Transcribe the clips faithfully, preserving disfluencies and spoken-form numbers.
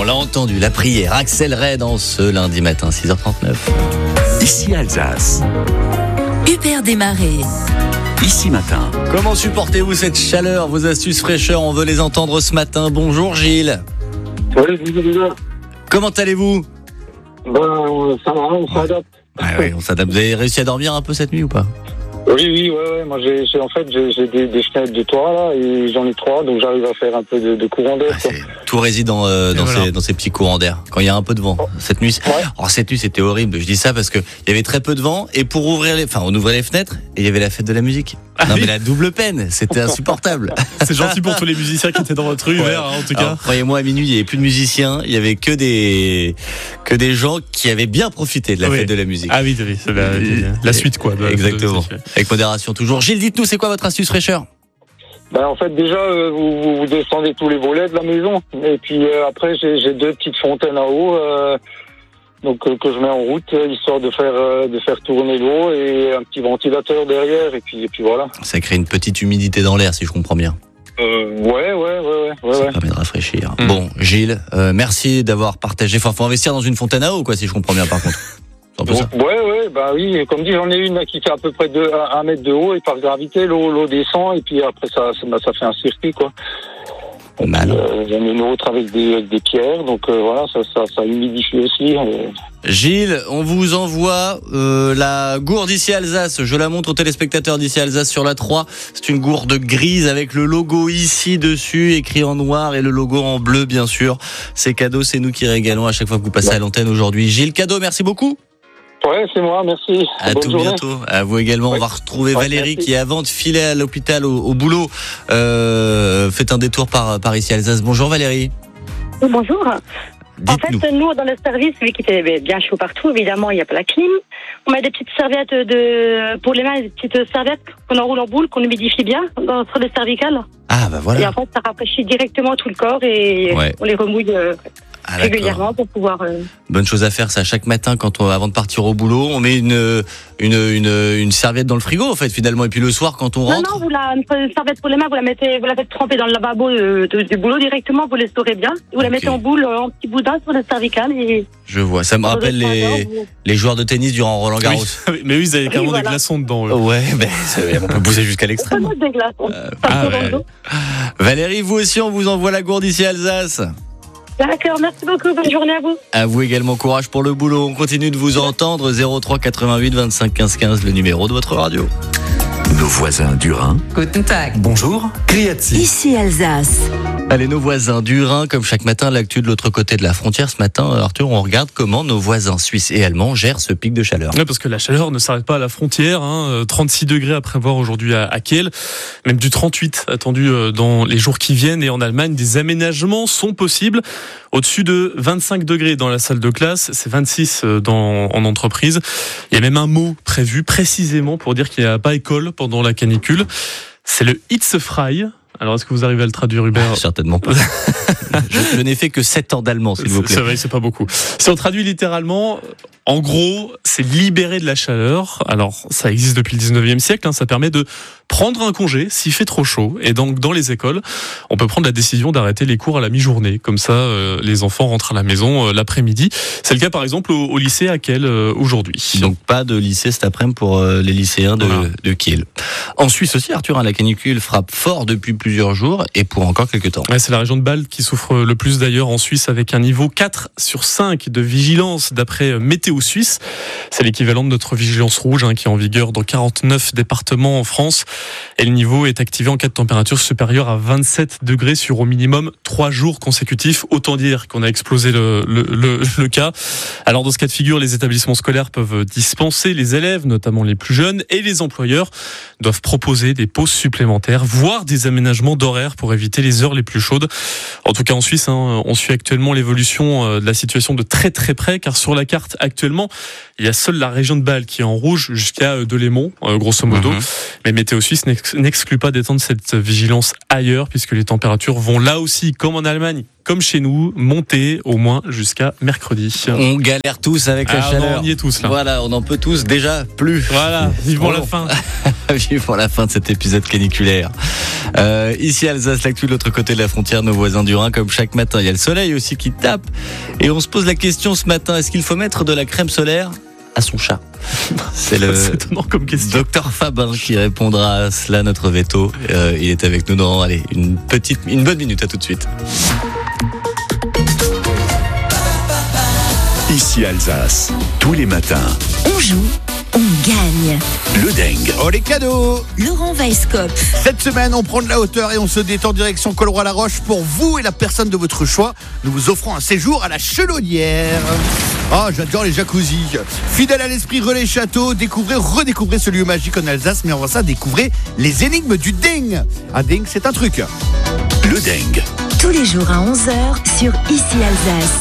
l'a entendu, la prière accélérée dans ce lundi matin, six heures trente-neuf. Ici Alsace. Hubert Desmarais. Ici matin. Comment supportez-vous cette chaleur? Vos astuces fraîcheur, on veut les entendre ce matin. Bonjour Gilles. Oui, bonjour. Comment allez-vous? Ben, ça va, on s'adapte. Ah oui, on s'adapte. Vous avez réussi à dormir un peu cette nuit ou pas? Oui, oui, ouais, ouais. Moi, j'ai, j'ai en fait, j'ai, j'ai des, des fenêtres de toit là, et j'en ai trois, donc j'arrive à faire un peu de, de courant d'air. Ah, c'est... Tout réside dans, euh, dans, voilà. ces, dans ces petits courants d'air. Quand il y a un peu de vent. Oh. Cette nuit, Ouais. oh, cette nuit c'était horrible. Je dis ça parce que il y avait très peu de vent et pour ouvrir les, enfin, on ouvrait les fenêtres et il y avait la fête de la musique. Ah non oui. mais la double peine, c'était insupportable. C'est gentil pour tous les musiciens qui étaient dans votre rue, Hubert, hein, en tout cas. Alors, croyez-moi, à minuit, il n'y avait plus de musiciens, il y avait que des que des gens qui avaient bien profité de la Oui. fête de la musique. Ah oui, oui, c'est la, la suite quoi. De, Exactement. de- de- Avec modération toujours. Gilles, dites-nous, c'est quoi votre astuce fraîcheur? Ben, en fait, déjà, euh, vous, vous, vous descendez tous les volets de la maison, et puis euh, après, j'ai, j'ai deux petites fontaines en haut, euh, donc euh, que je mets en route, euh, histoire de faire euh, de faire tourner l'eau et un petit ventilateur derrière, et puis et puis voilà. Ça crée une petite humidité dans l'air, si je comprends bien. Euh, ouais, ouais, ouais, ouais, ouais. Ça ouais. permet de rafraîchir. Mm. Bon, Gilles, euh, merci d'avoir partagé. Enfin, faut investir dans une fontaine à eau, quoi, si je comprends bien, par contre. C'est un peu ça. Donc, ouais, ouais, bah oui, et comme dit, j'en ai une là, qui fait à peu près deux, un, un mètre de haut, et par gravité, l'eau, l'eau descend, et puis après, ça, ça, bah, ça fait un circuit, quoi. Mal. Euh, j'en ai une autre avec des, avec des pierres, donc euh, voilà, ça, ça, ça humidifie aussi. euh. Gilles, on vous envoie euh, la gourde d'ici Alsace. Je la montre aux téléspectateurs d'ici Alsace sur la trois. C'est une gourde grise avec le logo ici dessus, écrit en noir, et le logo en bleu, bien sûr. C'est cadeau, c'est nous qui régalons à chaque fois que vous passez à l'antenne aujourd'hui. Gilles, cadeau, merci beaucoup. Ouais, c'est moi, merci. À Bonne tout journée. bientôt. À vous également. Ouais. On va retrouver Ouais, Valérie merci. qui, avant de filer à l'hôpital au, au boulot, euh, fait un détour par, par ici Alsace. Bonjour Valérie. Oui, bonjour. En Dites-nous. fait, nous, dans le service, vu qu'il était bien chaud partout, évidemment, il n'y a pas la clim. On met des petites serviettes de, pour les mains, des petites serviettes qu'on enroule en boule, qu'on humidifie bien dans, sur les cervicales. Ah bah Et voilà. en fait, ça rafraîchit directement tout le corps et Ouais. on les remouille euh, Ah, d'accord. régulièrement pour pouvoir... euh, Bonne chose à faire ça chaque matin quand on, avant de partir au boulot, on met une une une, une serviette dans le frigo en fait finalement et puis le soir quand on Non, rentre. non, vous la, une serviette pour les mains, vous la mettez, vous la faites tremper dans le lavabo de- de- du boulot directement, vous l'estorez bien. Vous la Ok. mettez en boule, euh, en petit boudin sur le cervical et... Je vois. Ça me rappelle les les joueurs de tennis durant Roland Garros. Oui. Mais oui, ils avaient carrément voilà. des glaçons dedans. eux. Ouais, ben on peut pousser jusqu'à On peut l'extrême. mettre des glaces. on- Euh, ça ah court dans ouais. le dos. Valérie, vous aussi, on vous envoie la gourde ici Alsace. D'accord, merci beaucoup, bonne journée à vous. À vous également, courage pour le boulot. On continue de vous entendre. zéro trois quatre-vingt-huit vingt-cinq quinze quinze, le numéro de votre radio. Nos voisins du Rhin. Guten Tag. Bonjour. Criati. Ici Alsace. Allez, nos voisins du Rhin, comme chaque matin, l'actu de l'autre côté de la frontière. Ce matin, Arthur, on regarde comment nos voisins suisses et allemands gèrent ce pic de chaleur. Ouais, parce que la chaleur ne s'arrête pas à la frontière. Hein. Euh, trente-six degrés à prévoir aujourd'hui à, à Kiel, même du trente-huit attendu euh, dans les jours qui viennent. Et en Allemagne, des aménagements sont possibles. Au-dessus de vingt-cinq degrés dans la salle de classe, c'est vingt-six dans, en entreprise. Il y a même un mot prévu précisément pour dire qu'il n'y a pas école pendant la canicule. C'est le Hitzefrei. Alors, est-ce que vous arrivez à le traduire, Hubert? Ah, certainement pas. je, je n'ai fait que sept ans d'allemand, s'il vous plaît. C'est vrai, c'est pas beaucoup. Si on traduit littéralement, en gros, c'est libérer de la chaleur. Alors, ça existe depuis le dix-neuvième siècle. Hein, ça permet de prendre un congé s'il fait trop chaud. Et donc, dans les écoles, on peut prendre la décision d'arrêter les cours à la mi-journée. Comme ça, euh, les enfants rentrent à la maison euh, l'après-midi. C'est le cas, par exemple, au, au lycée à Kiel euh, aujourd'hui. Donc pas de lycée cet après-midi pour euh, les lycéens de, Voilà. de Kiel. En Suisse aussi, Arthur, hein, la canicule frappe fort depuis plusieurs jours et pour encore quelques temps. Ouais, c'est la région de Bâle qui souffre le plus d'ailleurs en Suisse avec un niveau quatre sur cinq de vigilance d'après Météo Suisse. C'est l'équivalent de notre vigilance rouge hein, qui est en vigueur dans quarante-neuf départements en France. Et le niveau est activé en cas de température supérieure à vingt-sept degrés sur au minimum trois jours consécutifs. Autant dire qu'on a explosé le, le, le, le cas. Alors dans ce cas de figure, les établissements scolaires peuvent dispenser les élèves, notamment les plus jeunes, et les employeurs doivent proposer des pauses supplémentaires, voire des aménagements d'horaire pour éviter les heures les plus chaudes. En tout cas en Suisse, hein, on suit actuellement l'évolution de la situation de très très près, car sur la carte actuellement, il y a seule la région de Bâle qui est en rouge jusqu'à Delémont, euh, grosso modo. Mmh. Mais Météo Suisse n'ex- n'exclut pas d'étendre cette vigilance ailleurs, puisque les températures vont là aussi, comme en Allemagne, comme chez nous, monter au moins jusqu'à mercredi. On galère tous avec la ah, chaleur. On y est tous là. Voilà, on en peut tous déjà plus. Voilà, vivons Oh. la fin. Vivons la fin de cet épisode caniculaire. Euh, ici Alsace, l'actu de l'autre côté de la frontière, nos voisins du Rhin, comme chaque matin. Il y a le soleil aussi qui tape. Et on se pose la question ce matin, est-ce qu'il faut mettre de la crème solaire à son chat? C'est le C'est étonnant comme question. docteur Fabin qui répondra à cela, notre veto. Euh, il est avec nous dans, allez, une petite, une bonne minute, à tout de suite. Ici Alsace, tous les matins, On joue, on gagne. le dingue. Oh les cadeaux! Laurent Weisskopf. Cette semaine, on prend de la hauteur et on se détend direction Colroy-la-Roche pour vous et la personne de votre choix. Nous vous offrons un séjour à la Chelonnière. Ah, j'adore les jacuzzis. Fidèle à l'esprit Relais Château, découvrez, redécouvrez ce lieu magique en Alsace, mais avant ça, découvrez les énigmes du ding. Un ding, c'est un truc. Le dingue. Tous les jours à onze heures sur Ici Alsace.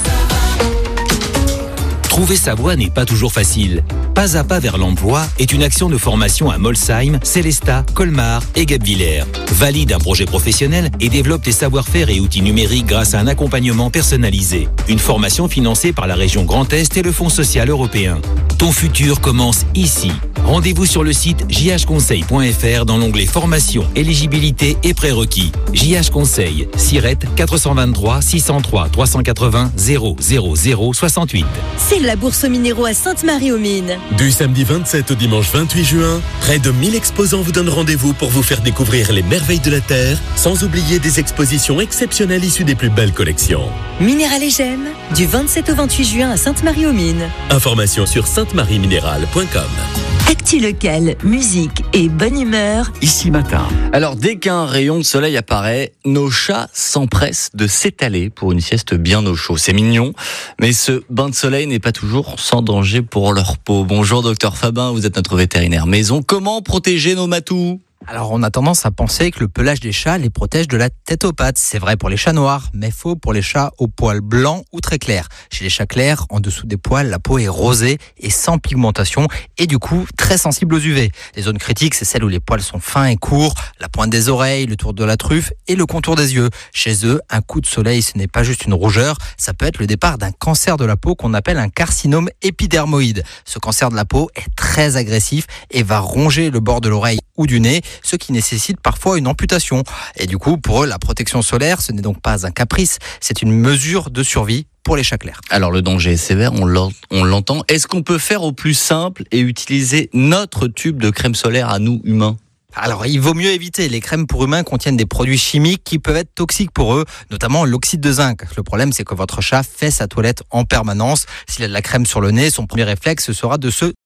Trouver sa voie n'est pas toujours facile. Pas à pas vers l'emploi est une action de formation à Molsheim, Célestat, Colmar et Guebwiller. Valide un projet professionnel et développe tes savoir-faire et outils numériques grâce à un accompagnement personnalisé. Une formation financée par la région Grand Est et le Fonds social européen. Ton futur commence ici. Rendez-vous sur le site j h conseil point f r dans l'onglet formation, éligibilité et prérequis. J H Conseil, Sirette quatre cent vingt-trois six cent trois trois cent quatre-vingts zéro zéro zéro soixante-huit. C'est la bourse aux minéraux à Sainte-Marie-aux-Mines. Du samedi vingt-sept au dimanche vingt-huit juin, près de mille exposants vous donnent rendez-vous pour vous faire découvrir les merveilles de la Terre, sans oublier des expositions exceptionnelles issues des plus belles collections. Minéral et Gemmes, du vingt-sept au vingt-huit juin à Sainte-Marie-aux-Mines. Information sur sainte marie minéral point com. Actu local, musique et bonne humeur. Ici matin, Alors, dès qu'un rayon de soleil apparaît, nos chats s'empressent de s'étaler pour une sieste bien au chaud. C'est mignon, mais ce bain de soleil n'est pas toujours sans danger pour leur peau. Bonjour, docteur Fabin, vous êtes notre vétérinaire maison. Comment protéger nos matous ? Alors on a tendance à penser que le pelage des chats les protège de la tête aux pattes. C'est vrai pour les chats noirs, mais faux pour les chats aux poils blancs ou très clairs. Chez les chats clairs, en dessous des poils, la peau est rosée et sans pigmentation et du coup très sensible aux U V. Les zones critiques, c'est celles où les poils sont fins et courts, la pointe des oreilles, le tour de la truffe et le contour des yeux. Chez eux, un coup de soleil, ce n'est pas juste une rougeur, ça peut être le départ d'un cancer de la peau qu'on appelle un carcinome épidermoïde. Ce cancer de la peau est très agressif et va ronger le bord de l'oreille ou du nez, ce qui nécessite parfois une amputation. Et du coup, pour eux, la protection solaire, ce n'est donc pas un caprice, c'est une mesure de survie pour les chats clairs. Alors, le danger est sévère, on l'en- on l'entend. Est-ce qu'on peut faire au plus simple et utiliser notre tube de crème solaire à nous, humains ? Alors, il vaut mieux éviter. Les crèmes pour humains contiennent des produits chimiques qui peuvent être toxiques pour eux, notamment l'oxyde de zinc. Le problème, c'est que votre chat fait sa toilette en permanence. S'il a de la crème sur le nez, son premier réflexe sera de se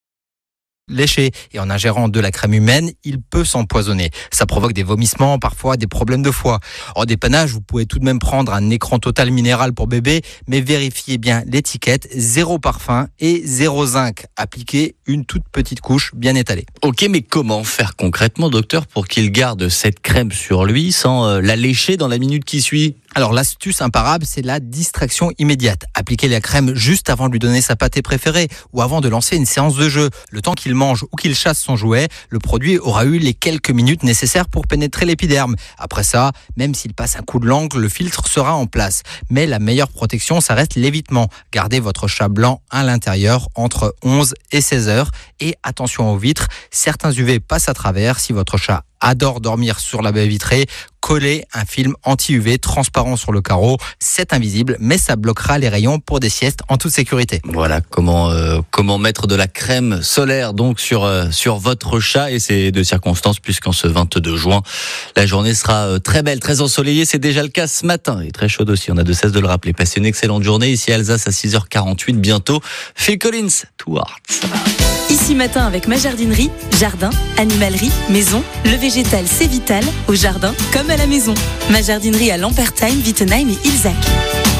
lécher. Et en ingérant de la crème humaine, il peut s'empoisonner. Ça provoque des vomissements, parfois des problèmes de foie. En dépannage, vous pouvez tout de même prendre un écran total minéral pour bébé, mais vérifiez bien l'étiquette, zéro parfum et zéro zinc. Appliquez une toute petite couche bien étalée. Ok, mais comment faire concrètement, docteur, pour qu'il garde cette crème sur lui sans euh, la lécher dans la minute qui suit ? Alors l'astuce imparable, c'est la distraction immédiate. Appliquez la crème juste avant de lui donner sa pâtée préférée ou avant de lancer une séance de jeu. Le temps qu'il mange ou qu'il chasse son jouet, le produit aura eu les quelques minutes nécessaires pour pénétrer l'épiderme. Après ça, même s'il passe un coup de langue, le filtre sera en place. Mais la meilleure protection, ça reste l'évitement. Gardez votre chat blanc à l'intérieur entre onze et seize heures. Et attention aux vitres, certains U V passent à travers. Si votre chat adore dormir sur la baie vitrée, collez un film anti-U V transparent sur le carreau. C'est invisible, mais ça bloquera les rayons pour des siestes en toute sécurité. Voilà comment euh, comment mettre de la crème solaire donc sur euh, sur votre chat, et c'est de circonstance puisqu'en ce vingt-deux juin, la journée sera euh, très belle, très ensoleillée. C'est déjà le cas ce matin et très chaude aussi. On a de cesse de le rappeler. Passez une excellente journée ici à Alsace à six heures quarante-huit bientôt. Phil Collins, Two Hearts. Ici matin avec ma jardinerie, jardin, animalerie, maison, le végétal c'est vital, au jardin comme à la maison. Ma jardinerie à Lampertheim, Wittenheim et Ilzac.